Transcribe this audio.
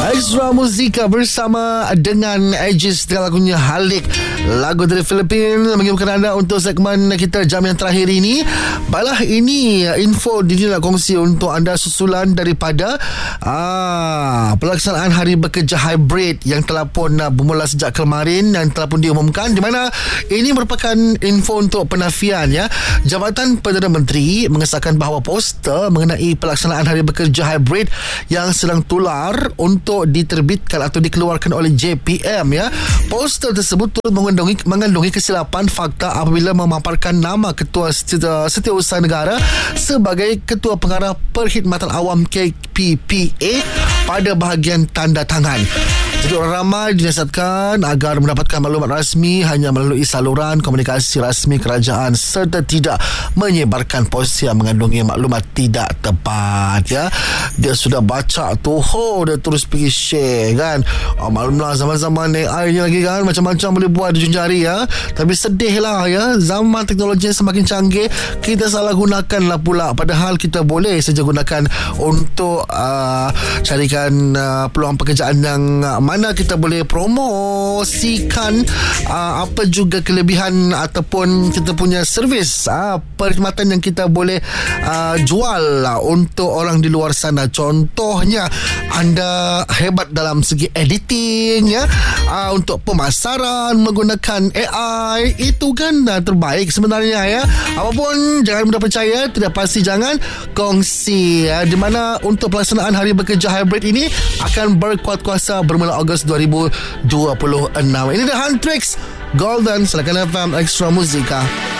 Extra Muzika bersama dengan Aegis dengan lagunya Halik, lagu dari Filipina, mengirimkan anda untuk segmen kita jam yang terakhir ini. Baiklah, ini info ini nak kongsi untuk anda susulan daripada pelaksanaan Hari Bekerja Hybrid yang telah pun bermula sejak kemarin dan telah pun diumumkan, di mana ini merupakan info untuk penafian ya. Jabatan Perdana Menteri mengesahkan bahawa poster mengenai pelaksanaan Hari Bekerja Hybrid yang sedang tular untuk diterbitkan atau dikeluarkan oleh JPM ya. Poster tersebut turut mengandungi kesilapan fakta apabila memaparkan nama Ketua Setiausaha Negara sebagai Ketua Pengarah Perkhidmatan Awam KPPA pada bahagian tanda tangan. Jadi orang ramai dinasihatkan agar mendapatkan maklumat rasmi hanya melalui saluran komunikasi rasmi kerajaan serta tidak menyebarkan poster yang mengandungi maklumat tidak tepat ya. Dia sudah baca tu, dia terus pergi share kan. Maklumlah zaman-zaman AI ni lagi kan, macam-macam boleh buat di ujung jari ya. Tapi sedih lah ya, zaman teknologi semakin canggih, kita salah gunakan lah pula. Padahal kita boleh saja gunakan untuk carikan peluang pekerjaan yang mana kita boleh promosikan apa juga kelebihan ataupun kita punya servis perkhidmatan yang kita boleh jual untuk orang di luar sana. Contohnya anda hebat dalam segi editing ya, untuk pemasaran menggunakan AI, itu kan terbaik sebenarnya ya. Apapun jangan mudah percaya, tidak pasti jangan kongsi ya. Di mana untuk pelaksanaan Hari Bekerja Hybrid ini akan berkuat kuasa bermula Ogos 2026. Ini The Huntrix Golden, silakan FM Extra Muzika.